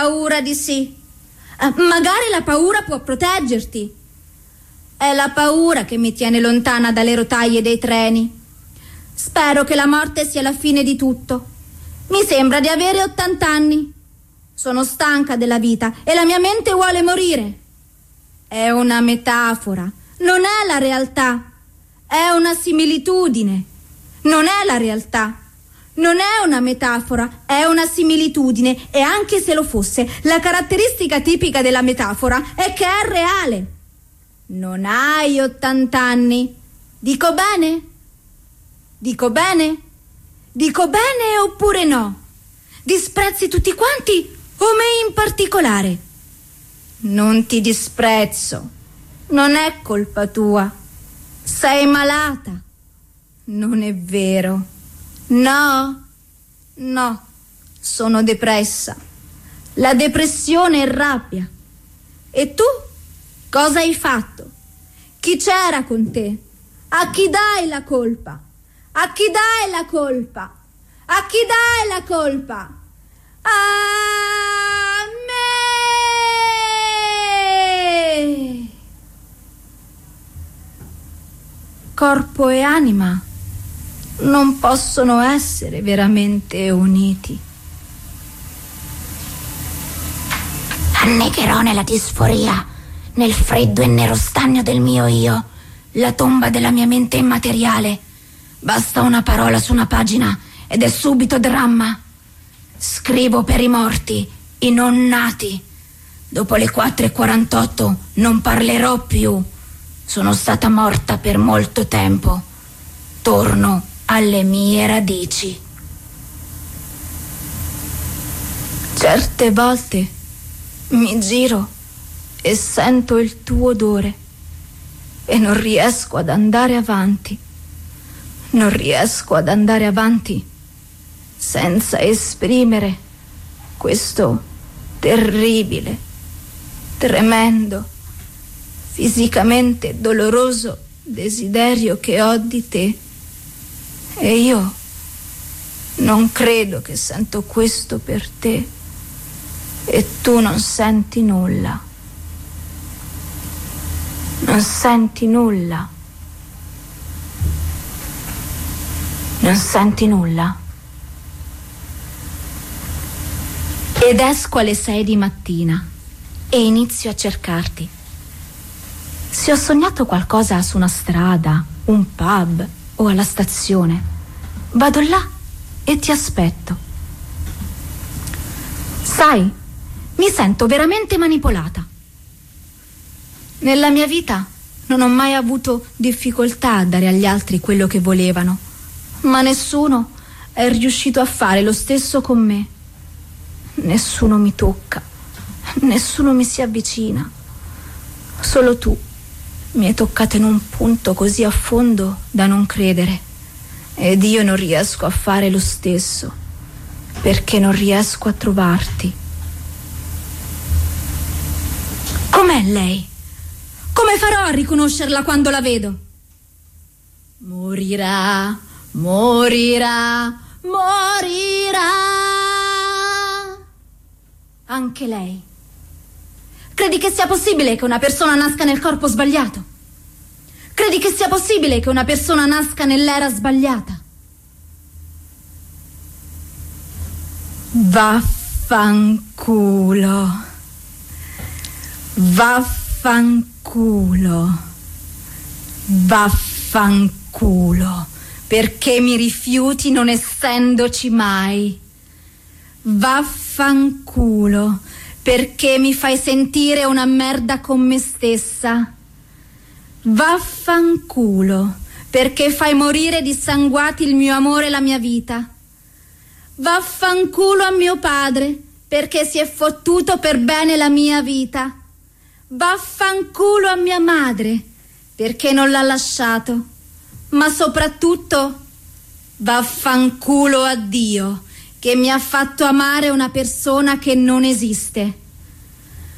paura di sì. Magari la paura può proteggerti. È la paura che mi tiene lontana dalle rotaie dei treni. Spero che la morte sia la fine di tutto. Mi sembra di avere 80 anni. Sono stanca della vita e la mia mente vuole morire. È una metafora, non è la realtà. È una similitudine, non è la realtà. Non è una metafora, è una similitudine, e anche se lo fosse, la caratteristica tipica della metafora è che è reale. Non hai 80 anni. Dico bene? Dico bene? Dico bene oppure no? Disprezzi tutti quanti o me in particolare? Non ti disprezzo. Non è colpa tua. Sei malata. Non è vero. No, sono depressa. La depressione è rabbia. E tu cosa hai fatto? Chi c'era con te? A chi dai la colpa? A chi dai la colpa? A chi dai la colpa? A me! Corpo e anima non possono essere veramente uniti. Annegherò nella disforia, nel freddo e nero stagno del mio io, la tomba della mia mente immateriale. Basta una parola su una pagina ed è subito dramma. Scrivo per i morti, i non nati. Dopo le 4:48 non parlerò più. Sono stata morta per molto tempo. Torno alle mie radici. Certe volte mi giro e sento il tuo odore e non riesco ad andare avanti. Non riesco ad andare avanti senza esprimere questo terribile, tremendo, fisicamente doloroso desiderio che ho di te. E io non credo che sento questo per te e tu non senti nulla. Non senti nulla. Non senti nulla. Ed esco alle 6 di mattina e inizio a cercarti. Se ho sognato qualcosa su una strada, un pub o alla stazione, vado là e ti aspetto. Sai, mi sento veramente manipolata. Nella mia vita non ho mai avuto difficoltà a dare agli altri quello che volevano, ma nessuno è riuscito a fare lo stesso con me. Nessuno mi tocca, nessuno mi si avvicina. Solo tu mi hai toccato in un punto così a fondo da non credere, ed io non riesco a fare lo stesso perché non riesco a trovarti. Com'è lei? Come farò a riconoscerla quando la vedo? Morirà, morirà, morirà. Anche lei. Credi che sia possibile che una persona nasca nel corpo sbagliato? Credi che sia possibile che una persona nasca nell'era sbagliata? Vaffanculo. Vaffanculo. Vaffanculo. Perché mi rifiuti non essendoci mai? Vaffanculo. Perché mi fai sentire una merda con me stessa? Vaffanculo. Perché fai morire dissanguati il mio amore e la mia vita? Vaffanculo a mio padre, perché si è fottuto per bene la mia vita. Vaffanculo a mia madre, perché non l'ha lasciato. Ma soprattutto vaffanculo a Dio, che mi ha fatto amare una persona che non esiste.